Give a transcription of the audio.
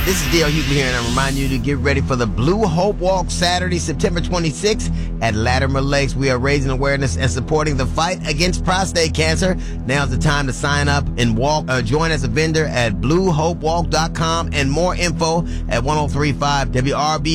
This is D.L. Hughley here, and I remind you to get ready for the Blue Hope Walk Saturday, September 26th at Latimer Lakes. We are raising awareness and supporting the fight against prostate cancer. Now's the time to sign up and walk. Join as a vendor at bluehopewalk.com, and more info at 1035 WRB.